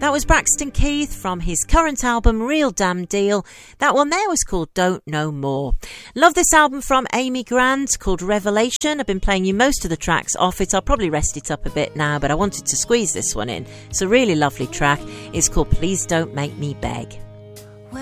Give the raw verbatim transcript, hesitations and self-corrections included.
That was Braxton Keith from his current album Real Damn Deal. That one there was called Don't Know More. Love this album from Amy Grant called Revelation. I've been playing you most of the tracks off it. I'll probably rest it up a bit now, but I wanted to squeeze this one in. It's a really lovely track. It's called Please Don't Make Me Beg.